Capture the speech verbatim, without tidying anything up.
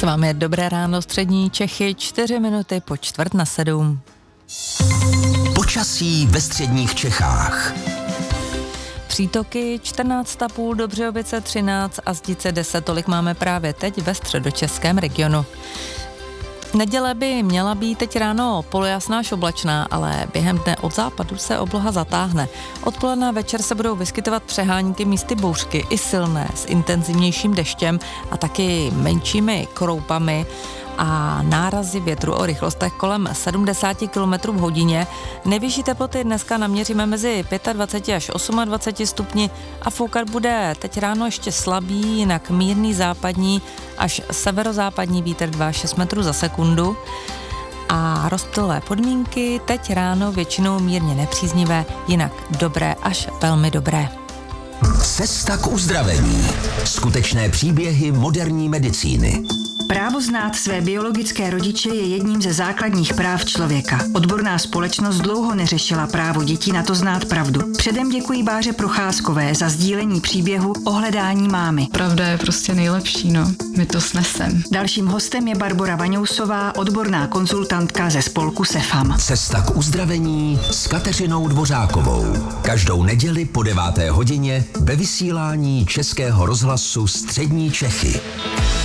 vámi je Dobré ráno, střední Čechy, čtyři minuty po čtvrt na sedm. Počasí ve středních Čechách. Přítoky čtrnáct a půl, do Břehovice třináct a Zdice deset, tolik máme právě teď ve středočeském regionu. Neděle by měla být teď ráno polojasná až oblačná, ale během dne od západu se obloha zatáhne. Odpoledne a večer se budou vyskytovat přehánky, místy bouřky, i silné, s intenzivnějším deštěm a taky menšími kroupami a nárazy větru o rychlostech kolem sedmdesát kilometrů v hodině. Nejvyšší teploty dneska naměříme mezi dvacet pět až dvacet osm stupni a foukat bude teď ráno ještě slabý, jinak mírný západní až severozápadní vítr dva až šest metrů za sekundu. A rozptylé podmínky teď ráno většinou mírně nepříznivé, jinak dobré až velmi dobré. Cesta k uzdravení. Skutečné příběhy moderní medicíny. Právo znát své biologické rodiče je jedním ze základních práv člověka. Odborná společnost dlouho neřešila právo dětí na to znát pravdu. Předem děkuji Báře Procházkové za sdílení příběhu o hledání mámy. Pravda je prostě nejlepší, no. My to snesem. Dalším hostem je Barbora Vaňousová, odborná konzultantka ze spolku Sefam. Cesta k uzdravení s Kateřinou Dvořákovou. Každou neděli po deváté hodině ve vysílání Českého rozhlasu Střední Čechy.